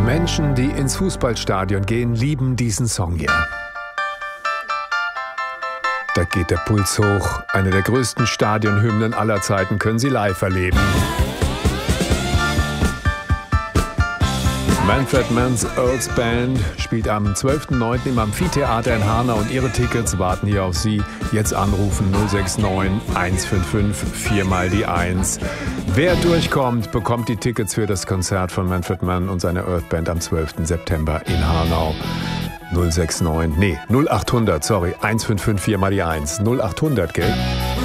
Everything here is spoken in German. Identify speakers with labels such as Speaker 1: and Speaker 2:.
Speaker 1: Menschen, die ins Fußballstadion gehen, lieben diesen Song hier. Da geht der Puls hoch. Eine der größten Stadionhymnen aller Zeiten können Sie live erleben. Manfred Mann's Earls Band spielt am 12.09. im Amphitheater in Hanau und Ihre Tickets warten hier auf Sie. Jetzt anrufen 069 155 4 mal die 1. Wer durchkommt, bekommt die Tickets für das Konzert von Manfred Mann und seiner Earth Band am 12. September in Hanau. 069, 0800, 155 4 mal die 1. 0800, gell?